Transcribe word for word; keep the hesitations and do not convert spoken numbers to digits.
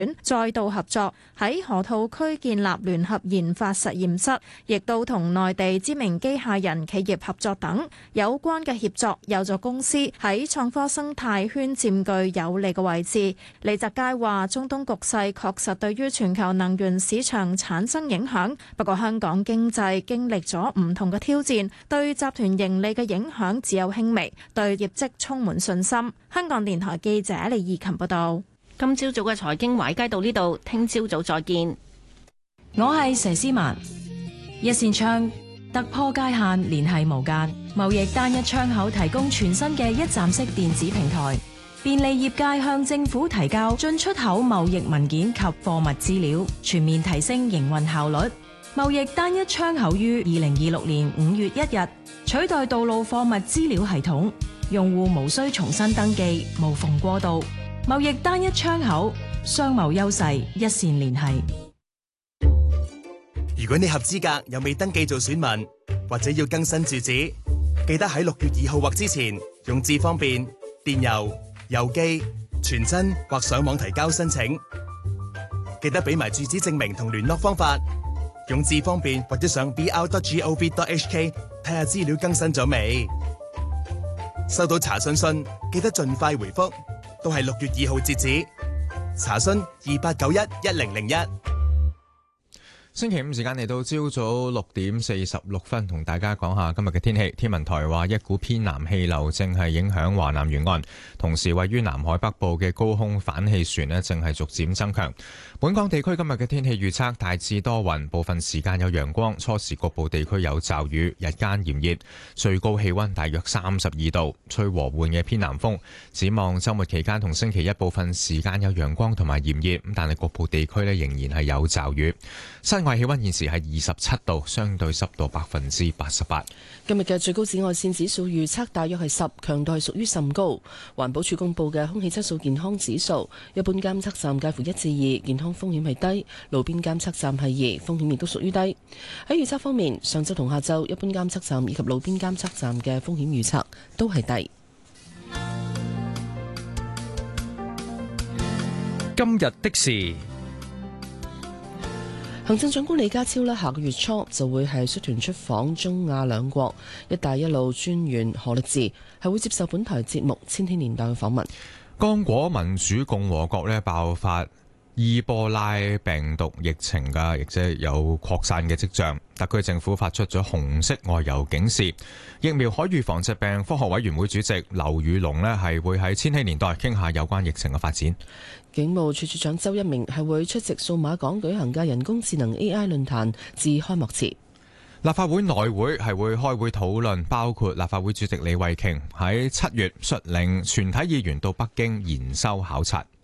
再度合作喺河套區建立聯合研發實驗室，亦都同內地知名機械人企業合作等有關嘅協作，有助公司喺創科生態圈佔據有利嘅位置。李澤楷話：中東局勢確實對於全球能源市場產生影響，不過香港經濟經歷咗唔同嘅挑戰，對集團盈利嘅影響只有輕微，對業績充滿信心。香港電台記者李義琴報道。 今朝早嘅財經華爾街到呢度，聽朝早再見。 我係佘詩曼，一線窗突破界限，聯繫無間，貿易單一窗口提供全新嘅一站式電子平台，便利業界向政府提交進出口貿易文件及貨物資料，全面提升營運效率。貿易單一窗口於二零二六年五月一日取代道路貨物資料系統，用戶無需重新登記，無縫過渡。貿易單一窗口，商貿優勢一線聯繫。 如果你合資格又未登記做選民，或者要更新住址，記得喺六月二號或之前用智方便、電郵、郵寄、傳真或上網提交申請。記得俾埋住址證明同聯絡方法，用智方便或者上 b r dot gov dot h k 睇下資料更新咗未。收到查詢信，記得盡快回覆。都係六月二號截止，查詢二八九一一零零一。 星期五時間嚟到朝早六點四十六分，同大家講下今日嘅天氣。天文台話一股偏南氣流正係影響華南沿岸，同時位於南海北部嘅高空反氣旋呢正係逐漸增強。本港地區今日嘅天氣預測大致多雲，部分時間有陽光，初時局部地區有驟雨，日間炎熱，最高氣溫大約三十二度，吹和緩嘅偏南風。展望週末期間同星期一部分時間有陽光同埋炎熱，咁但係局部地區呢仍然係有驟雨。室外氣溫現時係二十七度，相對濕度百分之八十八。 今日嘅最高紫外線指數預測大約係十，強度係屬於甚高。環保署公布嘅空氣質素健康指數，一般監測站介乎一至二，健康風險係低；路邊監測站係二，風險亦都屬於低。喺預測方面，上晝同下晝一般監測站以及路邊監測站嘅風險預測都係低。 今日的事。 行政長官李家超呢下個月初就會係率團出訪中亞兩國，一帶一路專員何力智係會接受本台節目《千禧年代》嘅訪問。 剛果民主共和國呢爆發伊波拉病毒疫情㗎，亦即係有擴散嘅跡象。特區政府發出咗紅色外遊警示。疫苗可預防疾病科學委員會主席劉宇龍呢係會喺千禧年代傾下有關疫情嘅發展。 警務處處長周一鳴係會出席數碼港舉行嘅人工智能 A I 論壇致開幕詞。 立法會內會係會開會討論，包括立法會主席李慧瓊喺七月率領全體議員到北京研修考察。